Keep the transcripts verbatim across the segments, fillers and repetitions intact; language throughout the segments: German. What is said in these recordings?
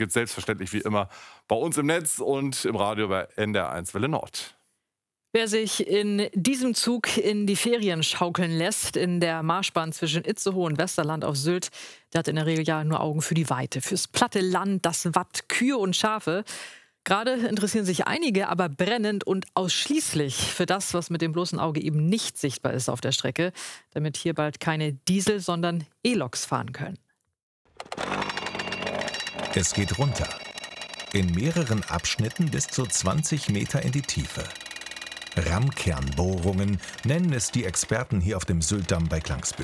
gibt es selbstverständlich wie immer bei uns im Netz und im Radio bei N D R eins Welle Nord. Wer sich in diesem Zug in die Ferien schaukeln lässt, in der Marschbahn zwischen Itzehoe und Westerland auf Sylt, der hat in der Regel ja nur Augen für die Weite, fürs platte Land, das Watt, Kühe und Schafe. Gerade interessieren sich einige aber brennend und ausschließlich für das, was mit dem bloßen Auge eben nicht sichtbar ist auf der Strecke, damit hier bald keine Diesel, sondern E-Loks fahren können. Es geht runter. In mehreren Abschnitten bis zu zwanzig Meter in die Tiefe. Rammkernbohrungen nennen es die Experten hier auf dem Syltdamm bei Klangsbühl.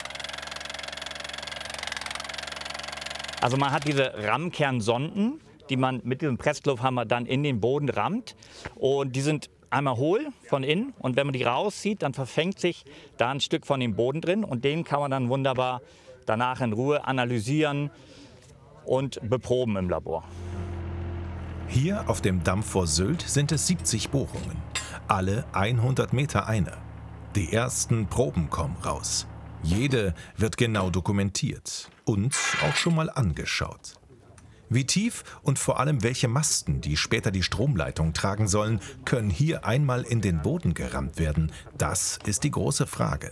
Also man hat diese Rammkernsonden, die man mit diesem Presslufthammer dann in den Boden rammt. Und die sind einmal hohl von innen. Und wenn man die rauszieht, dann verfängt sich da ein Stück von dem Boden drin. Und den kann man dann wunderbar danach in Ruhe analysieren und beproben im Labor. Hier auf dem Damm vor Sylt sind es siebzig Bohrungen. Alle hundert Meter eine. Die ersten Proben kommen raus. Jede wird genau dokumentiert und auch schon mal angeschaut. Wie tief und vor allem welche Masten, die später die Stromleitung tragen sollen, können hier einmal in den Boden gerammt werden. Das ist die große Frage.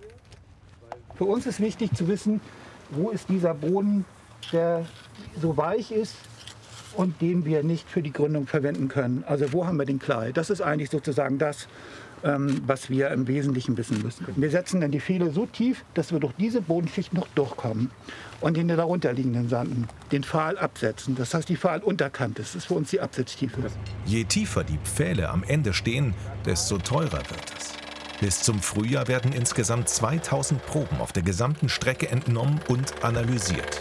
Für uns ist wichtig zu wissen, wo ist dieser Boden, der so weich ist und den wir nicht für die Gründung verwenden können. Also wo haben wir den Klei? Das ist eigentlich sozusagen das, ähm, was wir im Wesentlichen wissen müssen. Wir setzen dann die Pfähle so tief, dass wir durch diese Bodenschicht noch durchkommen und in den darunterliegenden Sanden den Pfahl absetzen. Das heißt, die Pfahlunterkante, das ist für uns die Absetztiefe. Je tiefer die Pfähle am Ende stehen, desto teurer wird es. Bis zum Frühjahr werden insgesamt zweitausend Proben auf der gesamten Strecke entnommen und analysiert.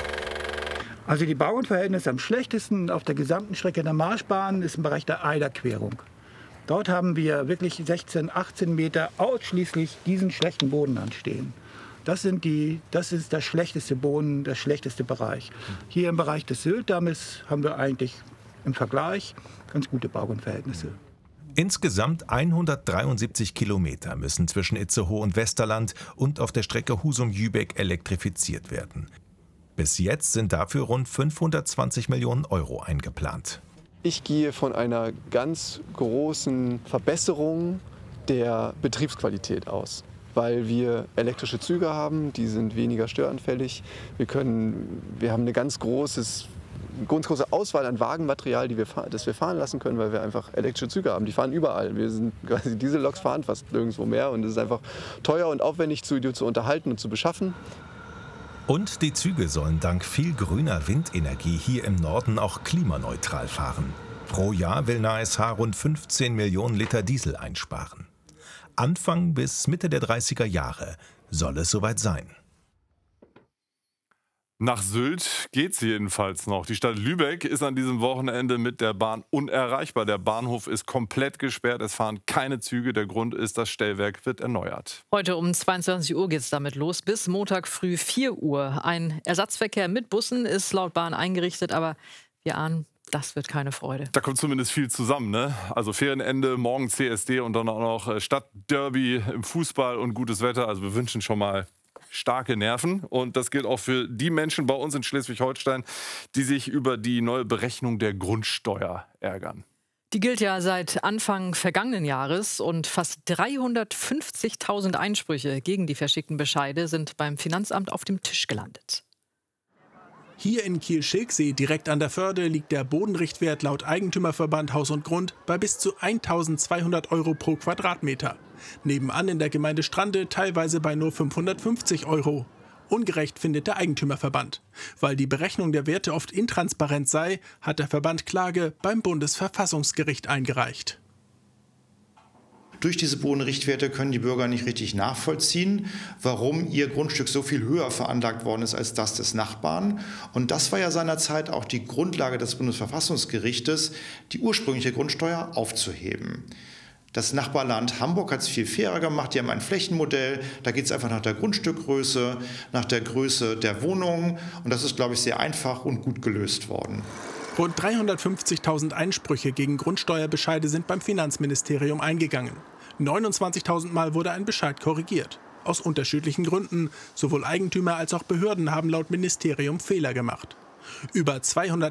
Also die Bauernverhältnisse am schlechtesten auf der gesamten Strecke der Marschbahn ist im Bereich der Eiderquerung. Dort haben wir wirklich sechzehn, achtzehn Meter ausschließlich diesen schlechten Boden anstehen. Das, sind die, das ist der schlechteste Boden, der schlechteste Bereich. Hier im Bereich des Syltdammes haben wir eigentlich im Vergleich ganz gute Bauernverhältnisse. Insgesamt hundertdreiundsiebzig Kilometer müssen zwischen Itzehoe und Westerland und auf der Strecke Husum-Jübeck elektrifiziert werden. Bis jetzt sind dafür rund fünfhundertzwanzig Millionen Euro eingeplant. Ich gehe von einer ganz großen Verbesserung der Betriebsqualität aus, weil wir elektrische Züge haben, die sind weniger störanfällig. Wir, können, wir haben eine ganz, großes, eine ganz große Auswahl an Wagenmaterial, die wir, das wir fahren lassen können, weil wir einfach elektrische Züge haben. Die fahren überall. Wir sind quasi, diese Loks fahren fast nirgendwo mehr und es ist einfach teuer und aufwendig zu, zu unterhalten und zu beschaffen. Und die Züge sollen dank viel grüner Windenergie hier im Norden auch klimaneutral fahren. Pro Jahr will N A S H rund fünfzehn Millionen Liter Diesel einsparen. Anfang bis Mitte der dreißiger Jahre soll es soweit sein. Nach Sylt geht's jedenfalls noch. Die Stadt Lübeck ist an diesem Wochenende mit der Bahn unerreichbar. Der Bahnhof ist komplett gesperrt. Es fahren keine Züge. Der Grund ist, das Stellwerk wird erneuert. Heute um zweiundzwanzig Uhr geht es damit los. Bis Montag früh vier Uhr. Ein Ersatzverkehr mit Bussen ist laut Bahn eingerichtet. Aber wir ahnen, das wird keine Freude. Da kommt zumindest viel zusammen, ne? Also Ferienende, morgen C S D und dann auch noch Stadtderby im Fußball und gutes Wetter. Also wir wünschen schon mal starke Nerven. Und das gilt auch für die Menschen bei uns in Schleswig-Holstein, die sich über die neue Berechnung der Grundsteuer ärgern. Die gilt ja seit Anfang vergangenen Jahres und fast dreihundertfünfzigtausend Einsprüche gegen die verschickten Bescheide sind beim Finanzamt auf dem Tisch gelandet. Hier in Kiel-Schilksee, direkt an der Förde, liegt der Bodenrichtwert laut Eigentümerverband Haus und Grund bei bis zu eintausendzweihundert Euro pro Quadratmeter. Nebenan in der Gemeinde Strande teilweise bei nur fünfhundertfünfzig Euro. Ungerecht findet der Eigentümerverband. Weil die Berechnung der Werte oft intransparent sei, hat der Verband Klage beim Bundesverfassungsgericht eingereicht. Durch diese Bodenrichtwerte können die Bürger nicht richtig nachvollziehen, warum ihr Grundstück so viel höher veranlagt worden ist als das des Nachbarn. Und das war ja seinerzeit auch die Grundlage des Bundesverfassungsgerichtes, die ursprüngliche Grundsteuer aufzuheben. Das Nachbarland Hamburg hat es viel fairer gemacht. Die haben ein Flächenmodell. Da geht es einfach nach der Grundstückgröße, nach der Größe der Wohnungen. Und das ist, glaube ich, sehr einfach und gut gelöst worden. Rund dreihundertfünfzigtausend Einsprüche gegen Grundsteuerbescheide sind beim Finanzministerium eingegangen. neunundzwanzigtausend Mal wurde ein Bescheid korrigiert. Aus unterschiedlichen Gründen. Sowohl Eigentümer als auch Behörden haben laut Ministerium Fehler gemacht. Über zweihundert